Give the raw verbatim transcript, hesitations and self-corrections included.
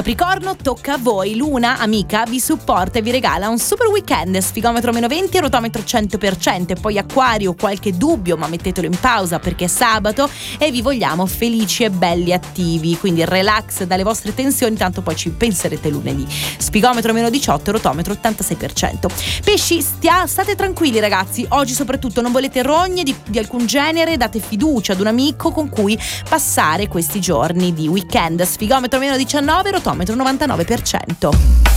Capricorno, tocca a voi. Luna, amica, vi supporta e vi regala un super weekend. Sfigometro meno venti, rotometro cento per cento. E poi Acquario, qualche dubbio, ma mettetelo in pausa perché è sabato e vi vogliamo felici e belli attivi. Quindi relax dalle vostre tensioni, tanto poi ci penserete lunedì. Spigometro meno diciotto, rotometro ottantasei per cento. Pesci, stia, state tranquilli ragazzi, oggi soprattutto non volete rogne di, di alcun genere, date fiducia ad un amico con cui passare questi giorni di weekend. Sfigometro meno diciannove, rotometro novantanove per cento.